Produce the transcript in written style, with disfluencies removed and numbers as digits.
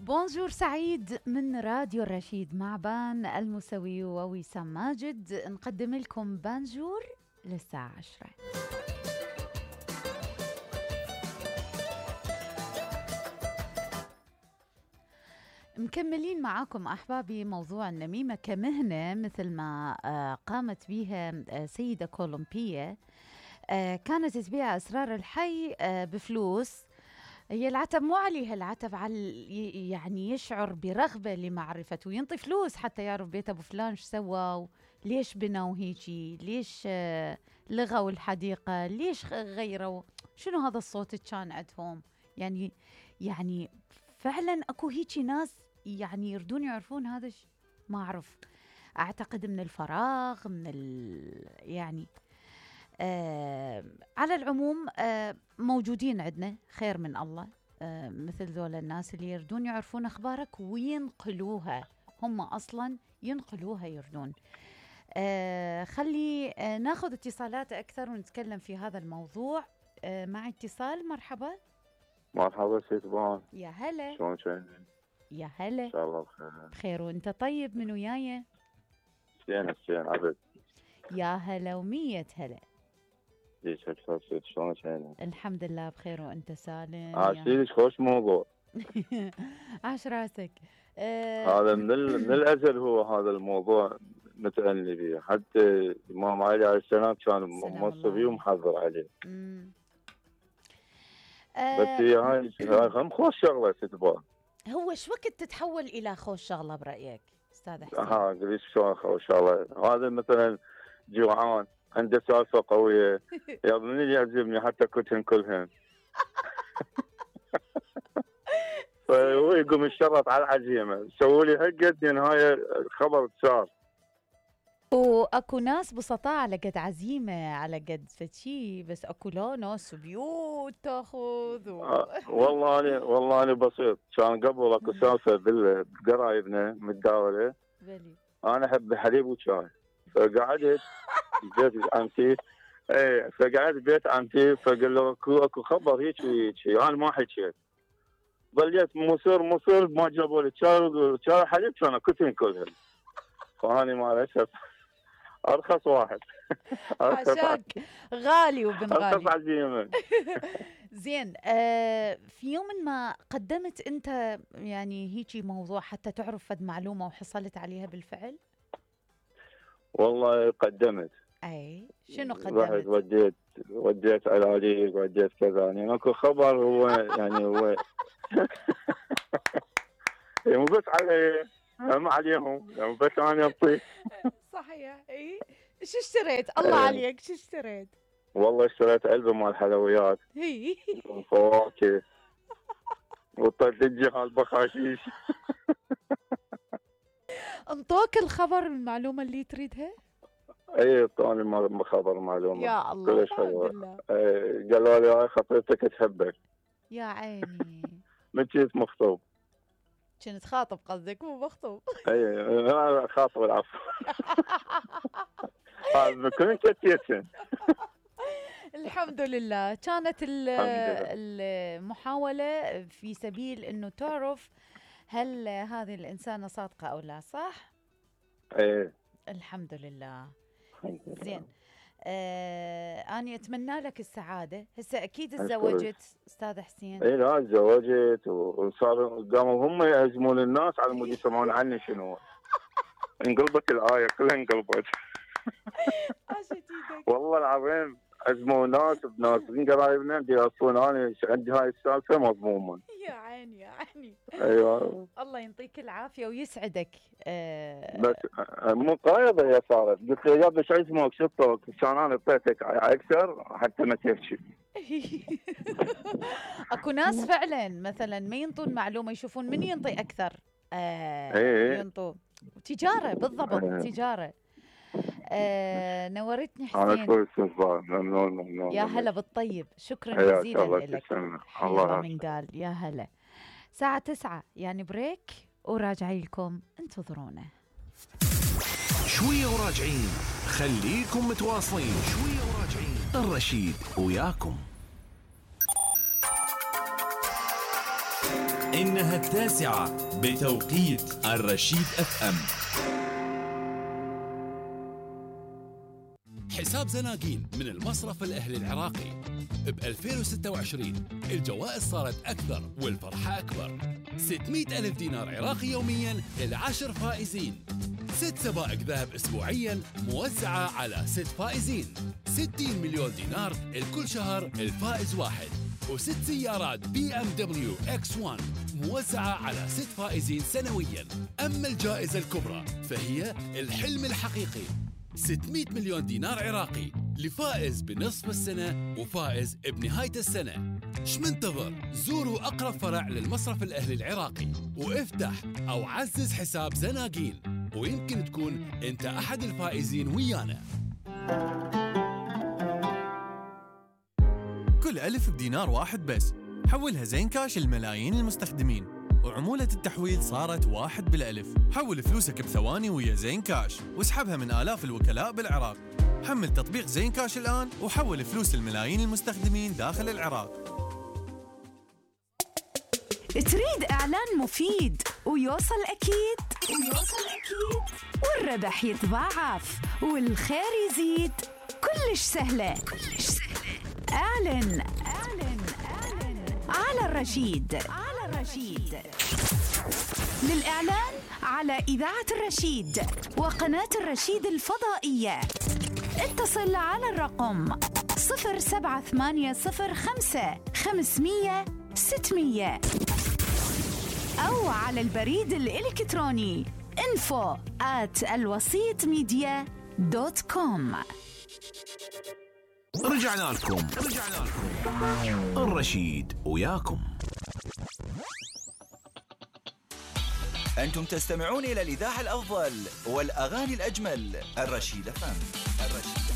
بونجور سعيد من راديو الرشيد مع بان المسوي ووسام ماجد، نقدم لكم بانجور للساعة 10. مكملين معاكم أحبابي موضوع النميمة كمهنة مثل ما قامت بها سيدة كولومبية كانت تبيع أسرار الحي بفلوس. هي العتب مو عليها، العتب على يعني يشعر برغبة لمعرفته وينطي فلوس حتى يعرف بيت أبو فلان شو سوى، ليش بنوا هيجي، ليش لغوا الحديقة، ليش غيروا، شنو هذا الصوت كان عندهم. يعني فعلا اكو هيجي ناس يعني يردون يعرفون هذا ما أعرف، أعتقد من الفراغ من يعني على العموم موجودين عندنا خير من الله مثل ذول الناس اللي يردون يعرفون أخبارك وينقلوها، هم أصلا ينقلوها يردون. خلي ناخذ اتصالات أكثر ونتكلم في هذا الموضوع. مع اتصال. مرحبا. مرحبا سيد بان. يا هلا. شلون شايفين؟ يا هلا. ان شاء الله بخير. بخير وانت طيب؟ من وياي؟ زين عبد. يا هلا ومية هلا. ليش اكثر سيد؟ شلون شايفين؟ الحمد لله بخير وانت سالم. عاشيلك خوش موضوع. عاش راسك. هذا من الازل هو هذا الموضوع متأني به، حتى الامام علي عليه السلام كان موصي به ومحضر عليه. بس هاي هم خوش شغله سيد بان. هو شو وقت تتحول الى خوش شغله برايك استاذ حسين؟ قولي شلون خوش شغله. هذا مثلا جوعان عنده سالفه قويه يا من اللي يعجبني حتى كنتن كلهم. فهو يقوم يشرط على العزيمه، سووا لي هالقد نهايه الخبر صار. واكو ناس بسطاء على قد عزيمه على قد فشي، بس اكو لا ناس بيوت تاخذ والله انا بسيط. كان قبل اكو سالفه بقرايبنا متداوله. انا احب الحليب وشاي، فقعدت بيت عمتي. فقعدت بيت عمتي فقال له اكو خبر هيك وهيك، انا ما حكيت. ظليت مصر ما جابوا لي شاي حليب، كان كنت كلهم. فاني ما الاسف ارخص واحد. عشاك غالي وبن غالي. ارخص عزيمه. زين. في يوم ما قدمت انت يعني هيجي موضوع حتى تعرف فد معلومه وحصلت عليها بالفعل؟ والله قدمت. اي شنو قدمت؟ رحت وديت علاجي وديت كذا، يعني اكو خبر هو يعني هو مو بس علي هم عليهم، يعني بس انا اطيح. صحيح. اي شو اشتريت؟ الله عليك شو اشتريت؟ والله اشتريت علبه مال حلويات وفواكه وطلجي هالبخاشيش. انطوك الخبر المعلومه اللي تريدها؟ اي اعطاني خبر معلومه. يا الله كلش حلوه. قالوا لي هاي خطيبتك تحبك. يا عيني. من كنت مخطوب. كنت خاطب قصدك مو مخطوب؟ اي انا خاطب العفو. كنت كتير. الحمد لله. كانت المحاولة في سبيل انه تعرف هل هذه الانسانة صادقة او لا، صح؟ ايه الحمد لله. زين. أنا أتمنى لك السعادة. هسه أكيد تزوجت أستاذ حسين. إيه لا تزوجت وصار قاموا هم يهزمون الناس على مود يسمعون عني شنو. انقلبت الآية كلها انقلبت. والله العظيم هزموا ناس بناس من قرايبنا بيوصون أنا عندي هاي السالفة مضمومة. يا عيني يا عيني. ايوه الله يعطيك العافيه ويسعدك. بس مو قايضه هي صارت، قلت له يا ابني شو اسمك شطك كان انا اعطيتك اكثر حتى ما تفشل. اكو ناس فعلا مثلا ما ينطون معلومه، يشوفون من ينطي اكثر. ينطوا تجاره بالضبط. تجاره. نورتني حسين. يا هلا بالطيب. شكرا جزيلا لك. حيرة من قال يا هلا. الساعة 9 يعني بريك وراجعي لكم، انتظرونا شوية وراجعين. خليكم متواصلين. شوية وراجعين. الرشيد وياكم. إنها 9 بتوقيت الرشيد FM. حساب زناقين من المصرف الأهلي العراقي. ب 2026 الجوائز صارت أكثر والفرحة أكبر. 600 ألف دينار عراقي يومياً ل10 فائزين. 6 سبائك ذهب أسبوعياً موزعة على 6 فائزين. 60 مليون دينار الكل شهر الفائز واحد. و6 سيارات BMW X1 موزعة على 6 فائزين سنوياً. أما الجائزة الكبرى فهي الحلم الحقيقي، 600 مليون دينار عراقي لفائز بنصف السنة وفائز بنهاية السنة. شمنتظر؟ زوروا أقرب فرع للمصرف الأهلي العراقي وافتح أو عزز حساب زناقين، ويمكن تكون أنت أحد الفائزين ويانا. كل ألف بدينار واحد بس، حولها زين كاش لملايين المستخدمين، وعمولة التحويل صارت 1 بالألف. حول فلوسك بثواني ويا زين كاش واسحبها من آلاف الوكلاء بالعراق. حمل تطبيق زين كاش الآن وحول فلوس الملايين المستخدمين داخل العراق. تريد إعلان مفيد ويوصل أكيد والربح يتضاعف والخير يزيد، كلش سهلة. اعلن على الرشيد. للإعلان على إذاعة الرشيد وقناة الرشيد الفضائية اتصل على الرقم 07805 500 600 أو على البريد الإلكتروني info@alwasitmedia.com. رجعنا لكم الرشيد وياكم. أنتم تستمعون إلى الإذاعة الأفضل والأغاني الأجمل، الرشيد FM.